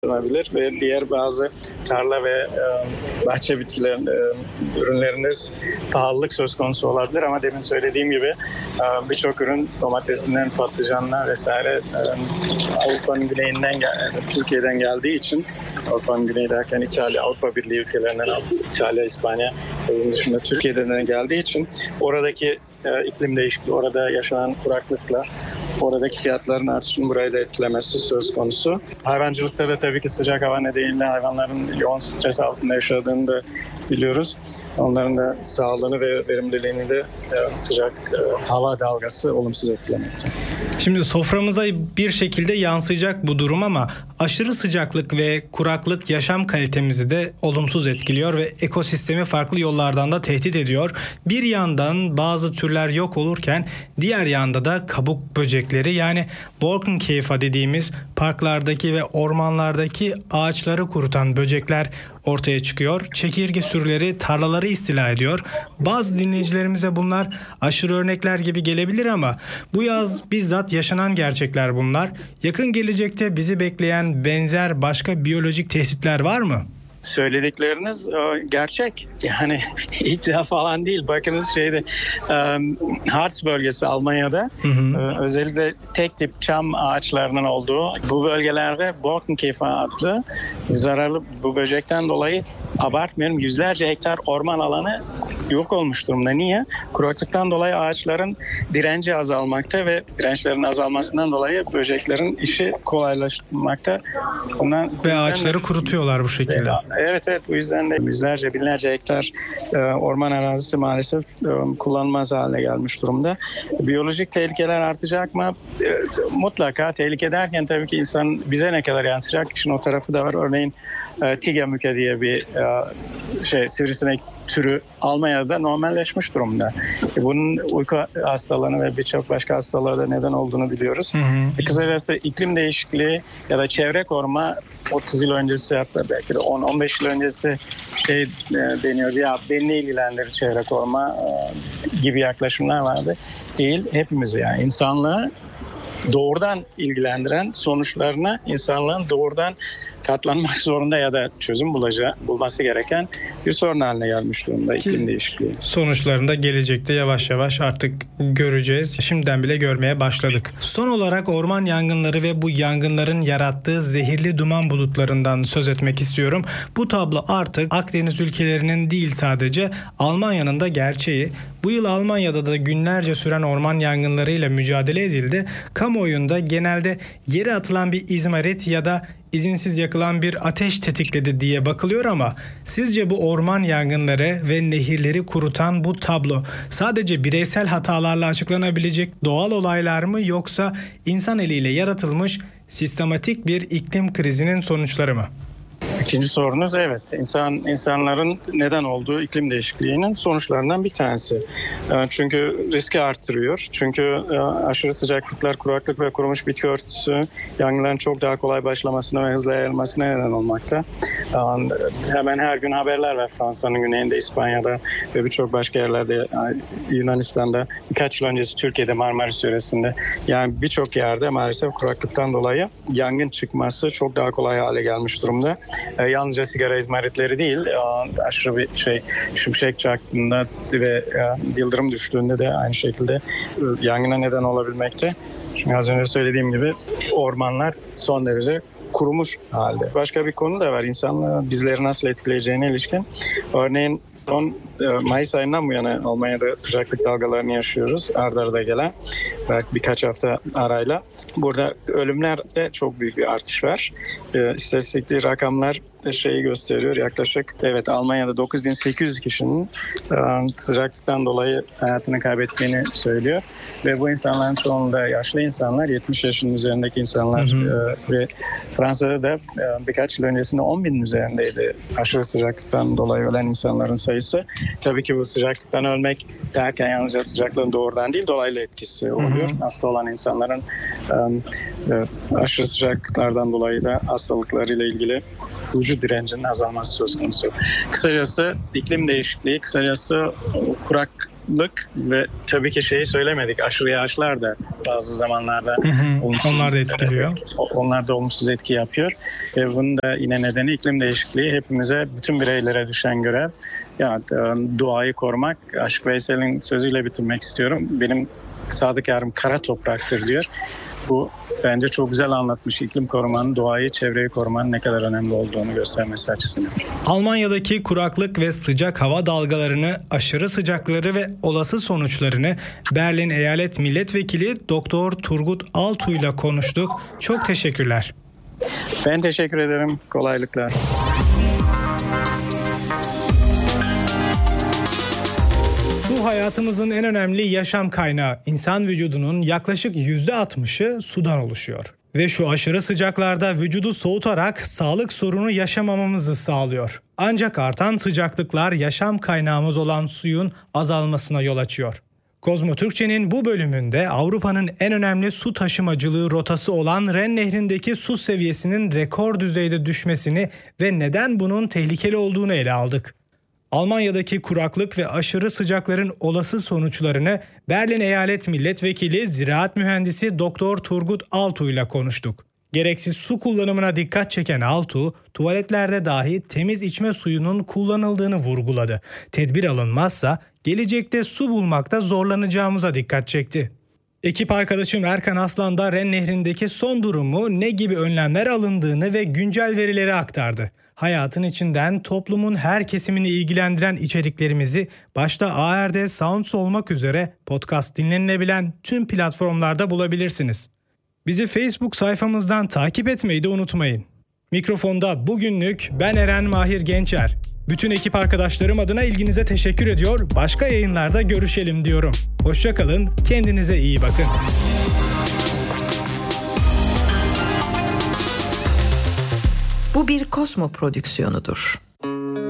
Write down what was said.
olabilir ve diğer bazı tarla ve bahçe bitkilerin ürünleriniz pahalılık söz konusu olabilir ama demin söylediğim gibi birçok ürün domatesinden patlıcanına vesaire Avrupa'nın güneyinden Türkiye'den geldiği için Avrupa'nın güneyi derken İtalya, Avrupa Birliği ülkelerinden İtalya, İspanya onun dışında Türkiye'den geldiği için oradaki iklim değişikliği, orada yaşanan kuraklıkla oradaki fiyatların artışının burayı da etkilemesi söz konusu. Hayvancılıkta da tabii ki sıcak hava nedeniyle hayvanların yoğun stres altında yaşadığını da biliyoruz. Onların da sağlığını ve verimliliğini de sıcak hava dalgası olumsuz etkilemekte. Şimdi soframıza bir şekilde yansıyacak bu durum ama aşırı sıcaklık ve kuraklık yaşam kalitemizi de olumsuz etkiliyor ve ekosistemi farklı yollardan da tehdit ediyor. Bir yandan bazı türler yok olurken diğer yanda da kabuk böcekleri yani Borkenkäfer dediğimiz parklardaki ve ormanlardaki ağaçları kurutan böcekler ortaya çıkıyor. Çekirge sürüleri tarlaları istila ediyor. Bazı dinleyicilerimize bunlar aşırı örnekler gibi gelebilir ama bu yaz bizzat yaşanan gerçekler bunlar. Yakın gelecekte bizi bekleyen benzer başka biyolojik tehditler var mı? Söyledikleriniz gerçek. Yani iddia falan değil. Bakınız Harz bölgesi Almanya'da özellikle tek tip çam ağaçlarının olduğu bu bölgelerde Borkenkäfer adlı zararlı bu böcekten dolayı abartmıyorum yüzlerce hektar orman alanı yok olmuş durumda. Niye? Kuraklıktan dolayı ağaçların direnci azalmakta ve dirençlerin azalmasından dolayı böceklerin işi kolaylaşmakta. Ve ağaçları kurutuyorlar bu şekilde. Evet bu yüzden de yüzlerce binlerce hektar orman arazisi maalesef kullanılmaz hale gelmiş durumda. Biyolojik tehlikeler artacak mı? Mutlaka tehlike derken tabii ki insan bize ne kadar yansıyacak? İşin o tarafı da var. Örneğin Tigemüke diye bir sivrisinek türü Almanya'da normalleşmiş durumda. Bunun uyku hastalığını ve birçok başka hastalığa da neden olduğunu biliyoruz. Kısacası iklim değişikliği ya da çevre koruma 30 yıl öncesi hatta belki de 10-15 yıl öncesi deniyordu ya beni ne ilgilendirir çevre koruma gibi yaklaşımlar vardı. Değil hepimizi yani insanlığı doğrudan ilgilendiren sonuçlarına insanlığın doğrudan katlanmak zorunda ya da çözüm bulması gereken bir sorun haline gelmiş durumda iklim değişikliği. Sonuçlarını da gelecekte yavaş yavaş artık göreceğiz. Şimdiden bile görmeye başladık. Son olarak orman yangınları ve bu yangınların yarattığı zehirli duman bulutlarından söz etmek istiyorum. Bu tablo artık Akdeniz ülkelerinin değil sadece Almanya'nın da gerçeği. Bu yıl Almanya'da da günlerce süren orman yangınlarıyla mücadele edildi. Kamuoyunda genelde yere atılan bir izmarit ya da izinsiz yakılan bir ateş tetikledi diye bakılıyor ama sizce bu orman yangınları ve nehirleri kurutan bu tablo sadece bireysel hatalarla açıklanabilecek doğal olaylar mı yoksa insan eliyle yaratılmış sistematik bir iklim krizinin sonuçları mı? İkinci sorunuz evet. İnsanların neden olduğu iklim değişikliğinin sonuçlarından bir tanesi. Çünkü riski artırıyor. Çünkü aşırı sıcaklıklar, kuraklık ve kurumuş bitki örtüsü yangınların çok daha kolay başlamasına ve hızla yayılmasına neden olmakta. Hemen her gün haberler var Fransa'nın güneyinde, İspanya'da ve birçok başka yerlerde, Yunanistan'da, birkaç yıl öncesi Türkiye'de Marmaris yöresinde. Yani birçok yerde maalesef kuraklıktan dolayı yangın çıkması çok daha kolay hale gelmiş durumda. Yalnızca sigara izmaritleri değil, aşırı bir şimşek çaktığında ve yıldırım düştüğünde de aynı şekilde yangına neden olabilmekte. Çünkü az önce söylediğim gibi ormanlar son derece kurumuş halde. Başka bir konu da var. İnsanlığı bizleri nasıl etkileyeceğine ilişkin. Örneğin son Mayıs ayından bu yana Almanya'da sıcaklık dalgalarını yaşıyoruz. Arda arda gelen belki birkaç hafta arayla. Burada ölümlerde çok büyük bir artış var. İstatistikli rakamlar şeyi gösteriyor. Yaklaşık Almanya'da 9800 kişinin sıcaklıktan dolayı hayatını kaybettiğini söylüyor. Ve bu insanların çoğunluğu yaşlı insanlar, 70 yaşının üzerindeki insanlar ve Fransa'da da birkaç yıl öncesinde 10.000'in üzerindeydi aşırı sıcaklıktan dolayı ölen insanların sayısı. Tabii ki bu sıcaklıktan ölmek derken yalnızca sıcaklığın doğrudan değil dolaylı etkisi oluyor. Hasta olan insanların aşırı sıcaklıklardan dolayı da hastalıklarıyla ilgili vücut direncinin azalması söz konusu. Kısacası iklim değişikliği, kısacası kuraklık ve tabii ki şeyi söylemedik, aşırı yağışlar da bazı zamanlarda onlar da etkiliyor. Onlar da olumsuz etki yapıyor. Ve bunun da yine nedeni iklim değişikliği. Hepimize, bütün bireylere düşen görev. Yani doğayı korumak. Aşık Veysel'in sözüyle bitirmek istiyorum. Benim sadık yarım kara topraktır diyor. Bu bence çok güzel anlatmış, iklim korumanın, doğayı, çevreyi korumanın ne kadar önemli olduğunu göstermesi açısından. Almanya'daki kuraklık ve sıcak hava dalgalarını, aşırı sıcakları ve olası sonuçlarını Berlin Eyalet Milletvekili Dr. Turgut Altuğ ile konuştuk. Çok teşekkürler. Ben teşekkür ederim. Kolaylıklar. Su hayatımızın en önemli yaşam kaynağı. İnsan vücudunun yaklaşık %60'ı sudan oluşuyor. Ve şu aşırı sıcaklarda vücudu soğutarak sağlık sorunu yaşamamamızı sağlıyor. Ancak artan sıcaklıklar yaşam kaynağımız olan suyun azalmasına yol açıyor. Kozmo Türkçe'nin bu bölümünde Avrupa'nın en önemli su taşımacılığı rotası olan Ren Nehri'ndeki su seviyesinin rekor düzeyde düşmesini ve neden bunun tehlikeli olduğunu ele aldık. Almanya'daki kuraklık ve aşırı sıcakların olası sonuçlarını Berlin Eyalet Milletvekili Ziraat Mühendisi Dr. Turgut Altuğ ile konuştuk. Gereksiz su kullanımına dikkat çeken Altuğ, tuvaletlerde dahi temiz içme suyunun kullanıldığını vurguladı. Tedbir alınmazsa gelecekte su bulmakta zorlanacağımıza dikkat çekti. Ekip arkadaşım Erkan Aslan da Ren Nehri'ndeki son durumu, ne gibi önlemler alındığını ve güncel verileri aktardı. Hayatın içinden toplumun her kesimini ilgilendiren içeriklerimizi başta ARD Sounds olmak üzere podcast dinlenilebilen tüm platformlarda bulabilirsiniz. Bizi Facebook sayfamızdan takip etmeyi de unutmayın. Mikrofonda bugünlük ben Eren Mahir Gençer. Bütün ekip arkadaşlarım adına ilginize teşekkür ediyor. Başka yayınlarda görüşelim diyorum. Hoşça kalın, kendinize iyi bakın. Bu bir Kozmo prodüksiyonudur.